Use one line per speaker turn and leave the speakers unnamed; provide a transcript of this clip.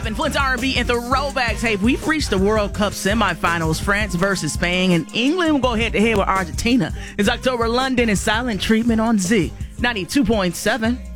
Influence R&B and throwbacks. Hey, we've reached the World Cup semifinals. France versus Spain, and England will go head-to-head with Argentina. It's October London and Silent Treatment on Z 92.7.